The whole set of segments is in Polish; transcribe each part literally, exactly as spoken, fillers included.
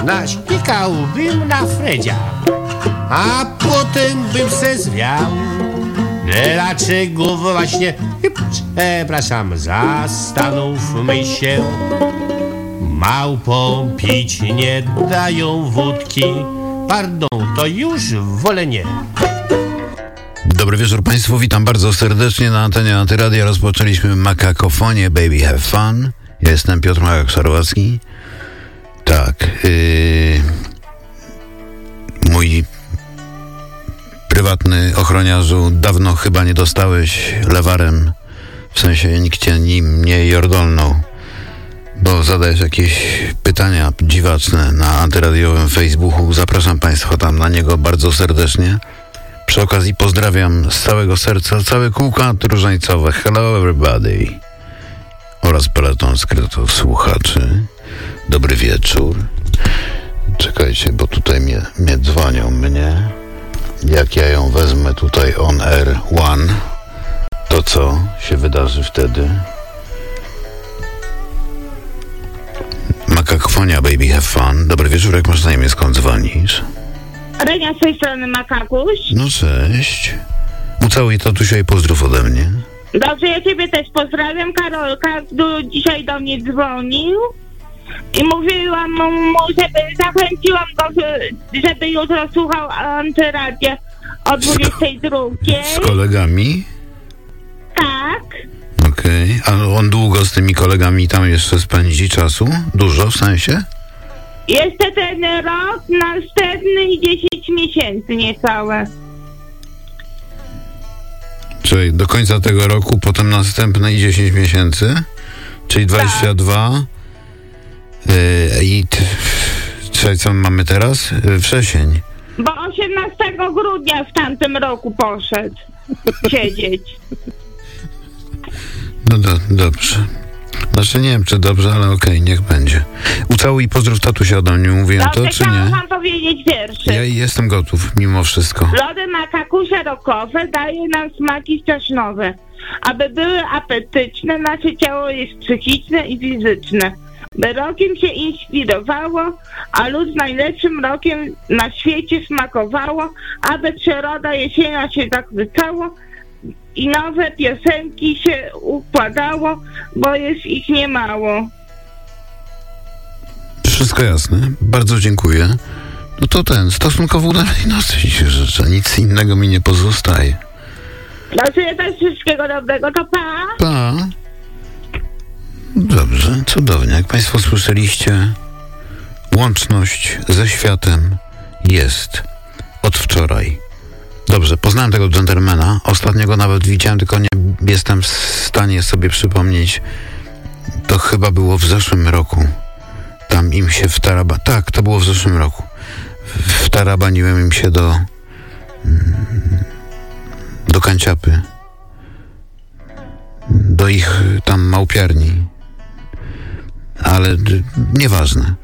nasikałbym na Fredzia, a potem bym se zwiał. Dlaczego właśnie, przepraszam, zastanówmy się. Małpom pić nie dają wódki, pardon, to już wolę nie. Dobry wieczór Państwu, witam bardzo serdecznie na antenie Antyradia. Rozpoczęliśmy Makakofonię, Baby Have Fun. Ja jestem Piotr Makak-Szarłacki. Tak, yy, mój prywatny ochroniarzu, dawno chyba nie dostałeś lewarem, w sensie nikt cię nim nie jordolnął, bo zadajesz jakieś pytania dziwaczne na antyradiowym Facebooku. Zapraszam Państwa tam na niego bardzo serdecznie. Przy okazji pozdrawiam z całego serca całe kółko różańcowe. Hello everybody. Oraz peleton skrytych słuchaczy. Dobry wieczór. Czekajcie, bo tutaj mnie, mnie dzwonią mnie. Jak ja ją wezmę tutaj on air one, to co się wydarzy wtedy? Makakofonia, Baby Have Fun. Dobry wieczór, jak masz na imię, skąd dzwonisz? Renia z tej strony Makakuś. No cześć. Ucałuj tatusia i pozdrów ode mnie. Dobrze, ja ciebie też pozdrawiam. Karolka do, dzisiaj do mnie dzwonił i mówiłam mu, żeby zachęciłam go, żeby jutro słuchał Antyradia o dwudziestej drugiej. Z kolegami? Tak. Okej. Okay. A on długo z tymi kolegami tam jeszcze spędzi czasu? Dużo w sensie? Jeszcze ten rok, następny i dziesięć miesięcy niecałe. Czyli do końca tego roku, potem następne i dziesięć miesięcy? Czyli dwadzieścia dwa. Tak. Yy, I t- czyli co mamy teraz? Yy, wrzesień. Bo osiemnastego grudnia w tamtym roku poszedł siedzieć. No do, dobrze. Znaczy nie wiem, czy dobrze, ale okej, okay, niech będzie. Ucałuj i pozdrów tatusia ode mnie, mówiłem dobrze, to, czy nie? Chciałam powiedzieć wierszy. Ja jestem gotów, mimo wszystko. Lody Makakusia rokowe daje nam smaki strasznowe. Aby były apetyczne, nasze ciało jest psychiczne i fizyczne. By rokiem się inspirowało, a lud najlepszym rokiem na świecie smakowało, aby przyroda jesienia się zachwycało i nowe piosenki się układało, bo jest ich niemało. Wszystko jasne, bardzo dziękuję. No to ten, stosunkowo udanej nocy się życzę, nic innego mi nie pozostaje. Dobrze, też wszystkiego dobrego, to pa! Pa! Dobrze, cudownie. Jak Państwo słyszeliście, łączność ze światem jest od wczoraj. Dobrze, poznałem tego dżentelmena, ostatniego nawet widziałem, tylko nie jestem w stanie sobie przypomnieć. To chyba było w zeszłym roku. Tam im się wtaraba... Tak, to było w zeszłym roku. Wtarabaniłem im się do... do kanciapy. Do ich tam małpiarni. Ale d- nieważne.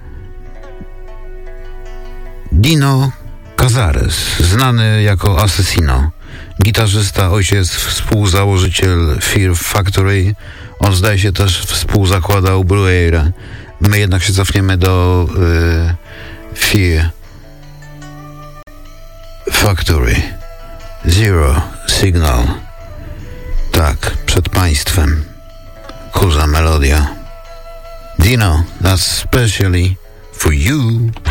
Dino Cazares, znany jako Asesino, gitarzysta, ojciec, współzałożyciel Fear Factory. On zdaje się też współzakładał Blue Air. My jednak się cofniemy do y, Fear Factory. Zero Signal. Tak, przed państwem. Kurza melodia. Dino, that's specially for you.